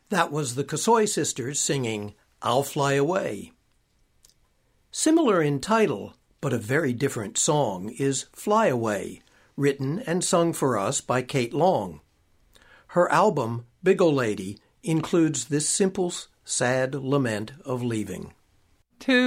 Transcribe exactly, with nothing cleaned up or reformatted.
That was the Casoy Sisters singing I'll Fly Away. Similar in title, but a very different song, is Fly Away, written and sung for us by Kate Long. Her album, Big Ol' Lady, includes this simple, sad lament of leaving. Two